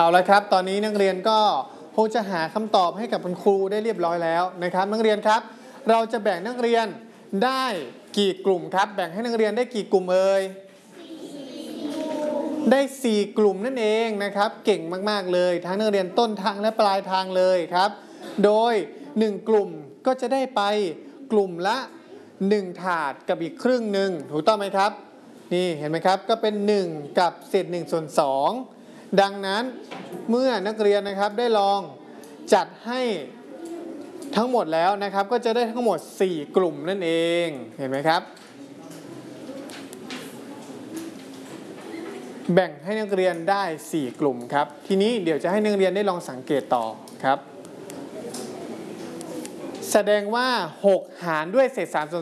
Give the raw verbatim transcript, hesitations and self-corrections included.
เอาละครับตอนนี้นักเรียนก็คงจะหาคำตอบให้กับคุณครูได้เรียบร้อยแล้วนะครับนักเรียนครับเราจะแบ่งนักเรียนได้กี่กลุ่มครับแบ่งให้นักเรียนได้กี่กลุ่มเอ่ยได้สี่กลุ่มนั่นเองนะครับเก่งมากๆเลยทั้งนักเรียนต้นทางและปลายทางเลยครับโดยหนึ่งกลุ่มก็จะได้ไปกลุ่มละหนึ่งถาดกับอีกครึ่งหนึ่งถูกต้องไหมครับนี่เห็นไหมครับก็เป็นหนึ่งกับเศษหนึ่งส่วนสองดังนั้นเมื่อนักเรียนนะครับได้ลองจัดให้ทั้งหมดแล้วนะครับก็จะได้ทั้งหมดสี่กลุ่มนั่นเองเห็นไหมครับแบ่งให้นักเรียนได้สี่กลุ่มครับทีนี้เดี๋ยวจะให้นักเรียนได้ลองสังเกตต่อครับแสดงว่าหกหารด้วยเศษสามส่วน